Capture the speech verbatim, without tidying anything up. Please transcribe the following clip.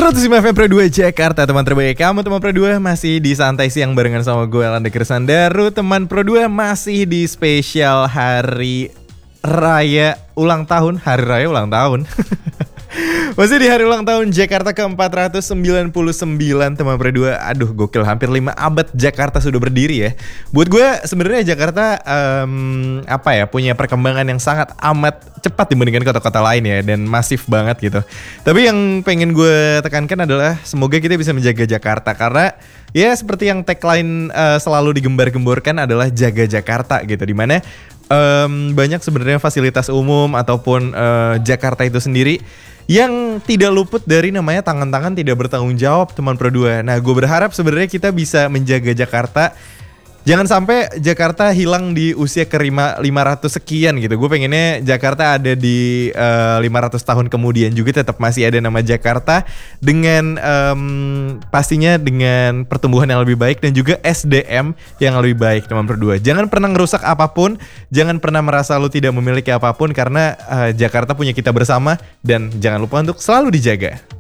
seratus lima F M Pro dua Jakarta, teman terbaik kamu. Teman Pro dua masih di santai siang barengan sama gue Landa Kirsandaru. Teman Pro dua masih di spesial hari raya ulang tahun. Hari raya ulang tahun masih di hari ulang tahun Jakarta ke empat ratus sembilan puluh sembilan, teman Pro dua. Aduh, gokil, hampir lima abad Jakarta sudah berdiri ya. Buat gue sebenarnya Jakarta um, apa ya, punya perkembangan yang sangat amat cepat dibandingkan kota-kota lain ya, dan masif banget gitu. Tapi yang pengen gue tekankan adalah semoga kita bisa menjaga Jakarta, karena ya seperti yang tagline uh, selalu digembar-gemborkan adalah jaga Jakarta gitu, dimana um, banyak sebenarnya fasilitas umum ataupun uh, Jakarta itu sendiri yang tidak luput dari namanya tangan-tangan tidak bertanggung jawab, teman Pro dua. Nah, gue berharap sebenarnya kita bisa menjaga Jakarta. Jangan sampai Jakarta hilang di usia ke lima ratus sekian gitu. Gue pengennya Jakarta ada di uh, lima ratus tahun kemudian juga tetap masih ada nama Jakarta, dengan um, pastinya dengan pertumbuhan yang lebih baik dan juga S D M yang lebih baik, teman Pro dua. Jangan pernah ngerusak apapun, jangan pernah merasa lu tidak memiliki apapun, karena uh, Jakarta punya kita bersama, dan jangan lupa untuk selalu dijaga.